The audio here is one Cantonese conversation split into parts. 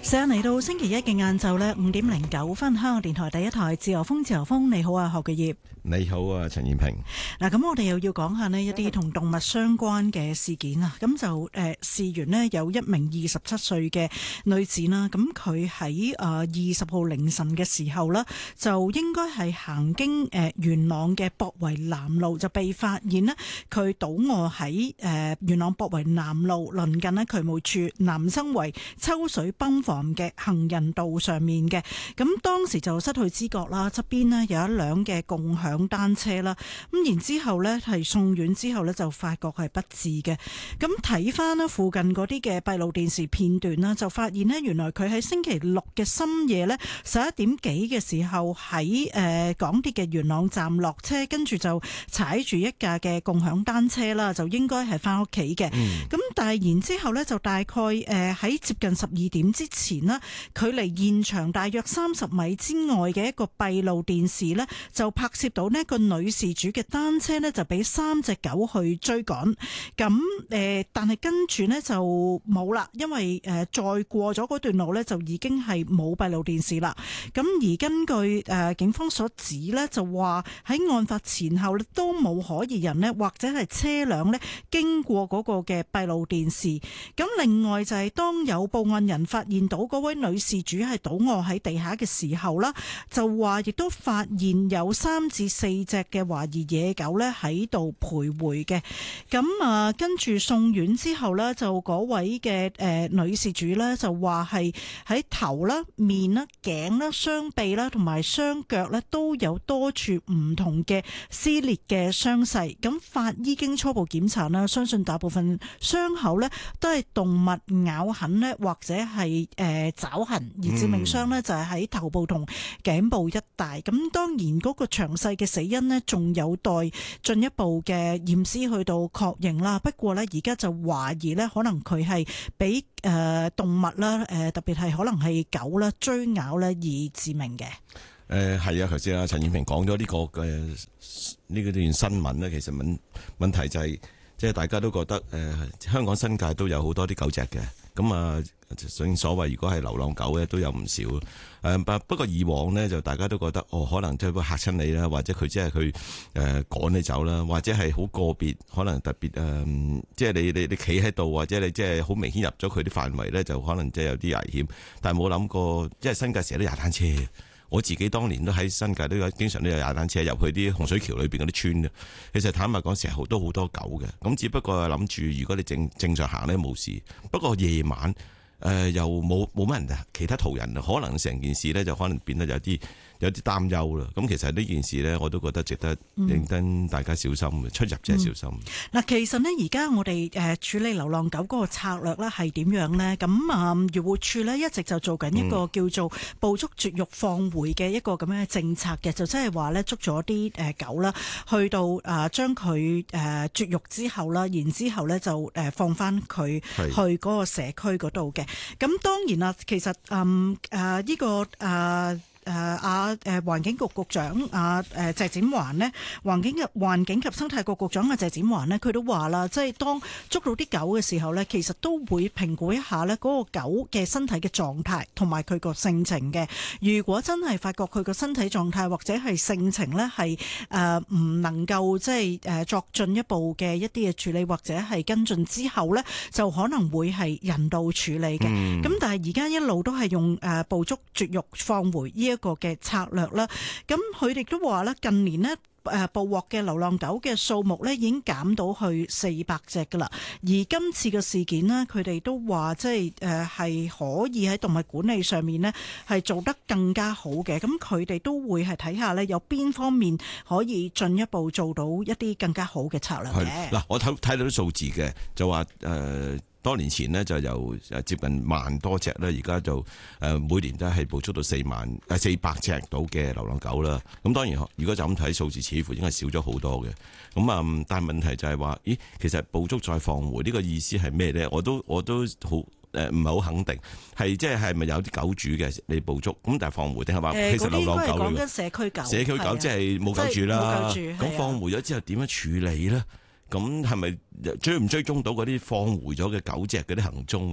上嚟到星期一嘅晏晝呢，5:09，香港電台第一台自由風，你好啊，何巨業。 你好啊，陳燕萍。 嗱，咁我哋又要講下呢一啲同動物相關嘅事件啊。咁就事緣呢，有一名27歲嘅女子啦，咁佢喺20號凌晨嘅時候呢，就應該係行經元朗嘅博圍南路，就被發現呢，佢倒卧喺元朗博圍南路鄰近呢渠務處南生圍抽水泵房嘅行人道上面嘅。咁當時就失去知覺啦，側邊呢有一輛嘅共享單車啦，咁然之後呢係送院之後呢就發覺係不治嘅。咁睇翻呢附近嗰啲嘅閉路電視片段啦，就發現呢原來佢喺星期六嘅深夜呢11點幾嘅時候喺港鐵嘅元朗站落車，跟住就踩住一架嘅共享單車啦，就應該係翻屋企嘅。咁但係然之後呢就大概喺接近12點之前啦，距離現場大約30米之外嘅一個閉路電視呢，就拍攝到呢個女事主嘅單車呢，就俾3隻狗去追趕。咁但係跟住呢就冇啦，因為再過咗嗰段路呢，就已經係冇閉路電視啦。咁而根據警方所指呢，就話喺案發前後都冇可疑人呢，或者係車輛呢經過嗰個嘅閉路電視。咁另外就係當有報案人發現到嗰位女事主係倒卧喺地下嘅時候啦，就話亦都發現有3至4隻嘅懷疑野狗咧喺度徘徊嘅。咁跟住送院之後咧，就嗰位嘅女事主咧就話係喺頭啦、面啦、頸啦、雙臂啦同埋雙腳咧都有多處唔同嘅撕裂嘅傷勢。咁法醫經初步檢查啦，相信大部分傷口咧都係動物咬痕咧或者係爪痕，而致命傷咧就係喺頭部同頸部一帶。咁當然嗰個詳細嘅死因呢，仲有待進一步嘅驗屍去到確認啦。不過呢，而家就懷疑呢，可能佢係俾動物啦，特別係可能係狗啦追咬呢而致命嘅。 係啊，頭先啊陳燕萍講咗呢個嘅呢段新聞呢，其實問題就係即係大家都覺得香港新界都有好多啲狗隻嘅。咁啊，正所謂如果係流浪狗咧，都有唔少。不過以往呢，就大家都覺得可能即係會嚇親你啦，或者佢即係去趕你走啦，或者係好個別，可能特別即係你企喺度，或者你即係好明顯入咗佢啲範圍咧，就可能即係有啲危險。但係冇諗過，即係新界成日都踩單車。我自己當年都喺新界都有，經常都有踩單車入去啲洪水橋裏邊嗰啲村嘅。其實坦白講，成日好多狗嘅。咁只不過諗住，如果你正常行咧冇事。不過夜晚又冇乜人，其他途人可能成件事咧就可能變得有啲擔憂啦。咁其實呢件事呢，我都覺得值得認真大家小心嘅，出入真係小心。 嗱，其實呢，而家我哋處理流浪狗嗰個策略呢係點樣呢？咁漁護署呢一直就做緊一個叫做捕捉絕育放回嘅一個咁樣嘅政策嘅，就即係話呢捉咗啲狗啦，去到將佢絕育之後啦，然之後呢就放翻佢去嗰個社區嗰度嘅。咁當然啦，其實呢個環境局局長謝展寰呢，環境及生態局局長謝展寰呢，佢都話啦，即係當捉到啲狗嘅時候呢，其實都會評估一下呢嗰個狗嘅身體嘅狀態同埋佢個性情嘅。如果真係發覺佢個身體狀態或者係性情呢係唔能夠即係作進一步嘅一啲嘅處理或者係跟進之後呢，就可能會係人道處理嘅。咁但係而家一路都係用捕捉絕育放回呢一個嘅策略啦，咁佢哋都話咧，近年呢捕獲嘅流浪狗嘅數目咧已經減到去400隻噶啦，而今次嘅事件呢，佢哋都話即係係可以喺動物管理上面呢係做得更加好嘅，咁佢哋都會係睇下呢有邊方面可以進一步做到一啲更加好嘅策略嘅。 嗱，我睇到啲數字嘅，就話多年前呢，就由接近1萬多隻咧，而家就每年都係捕捉到400隻到嘅流浪狗啦。咁當然，如果就咁睇數字，似乎應該少咗好多嘅。咁但係問題就係話，咦，其實捕捉再放回呢個意思係咩咧？我都好唔係好肯定，係即係咪有啲狗主嘅你捕捉咁，但係放回定係話其實流浪狗嚟嘅？ 講緊社區狗， 社區狗即係冇狗住啦。咁放回咗之後點樣處理咧？咁係咪追唔追蹤到嗰啲放回咗嘅狗隻嗰啲行蹤嘅咧？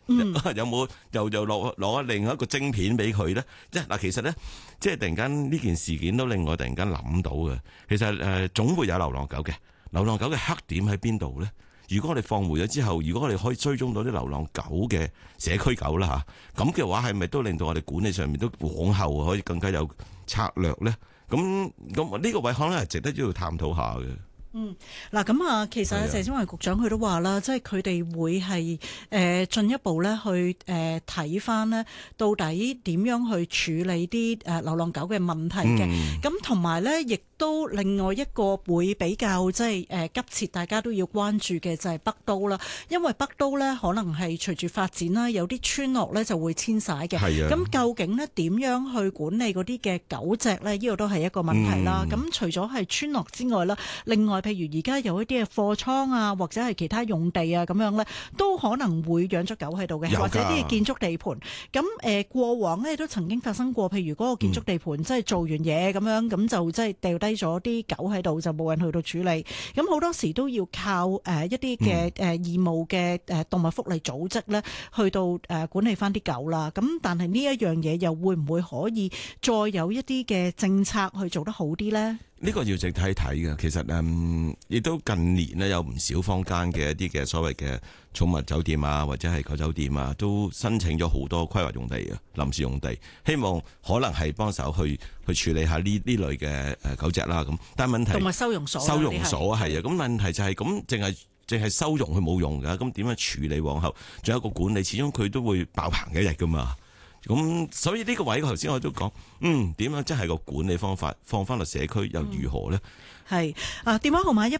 有冇又攞另一個晶片俾佢咧？即係嗱，其實咧，即係突然間呢件事件都令我突然間諗到嘅。其實總會有流浪狗嘅，流浪狗嘅黑點喺邊度咧？如果我哋放回咗之後，如果我哋可以追蹤到啲流浪狗嘅社區狗啦嚇，咁嘅話係咪都令到我哋管理上面都往後可以更加有策略咧？咁呢個位可能係值得要探討下嘅。 嗱咁啊，其實謝展寰局長佢都話啦，即係佢哋會係進一步咧去睇翻呢到底點樣去處理啲流浪狗嘅問題嘅。咁同埋咧，亦都另外一個會比較即係急切，大家都要關注嘅就係北都啦。因為北都咧可能係隨住發展啦，有啲村落咧就會遷徙嘅。咁究竟呢點樣去管理嗰啲嘅狗隻咧？呢個都係一個問題啦。咁除咗係村落之外啦，另外譬如而家有一啲嘅貨倉啊，或者係其他用地啊咁樣咧，都可能會養咗狗喺度嘅，或者啲建築地盤。咁過往咧都曾經發生過，譬如嗰個建築地盤即係做完嘢咁樣，咁就即係掉低咗啲狗喺度，就冇人去到處理。咁好多時都要靠一啲嘅義務嘅動物福利組織咧，去到管理翻啲狗啦。咁但係呢一樣嘢又會唔會可以再有一啲嘅政策去做得好啲咧？ 呢個要值睇睇嘅，其實亦都近年咧有唔少坊間嘅一啲嘅所謂嘅寵物酒店啊，或者係狗酒店啊，都申請咗好多規劃用地啊、臨時用地，希望可能係幫手去處理下呢類嘅狗隻啦。咁但係問題，動物收容所係啊，咁問題就係咁，淨係收容佢冇用㗎，咁點樣處理往後？仲有一個管理，始終佢都會爆棚一日㗎嘛。咁所以呢個位頭先我都講，點樣即係個管理方法放翻落社區又如何呢？ 係電話號碼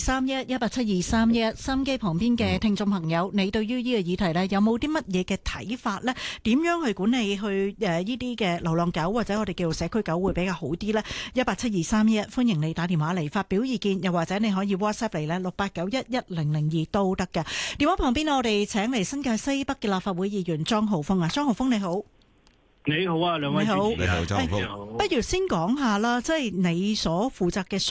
1872311，1872311，收音機旁邊嘅聽眾朋友，你對於呢個議題呢，有冇啲乜嘢嘅睇法呢？點樣去管理去呢啲嘅流浪狗或者我哋叫做社區狗會比較好啲呢？1872311，歡迎你打電話嚟發表意見，又或者你可以 WhatsApp 嚟呢68911002都得嘅。電話旁邊我哋請嚟新界西北嘅立法會議員莊豪鋒啊，莊豪鋒你好。 你好啊，兩位主持人。 你好，莊豪鋒。 不如先講下啦，即係你所負責嘅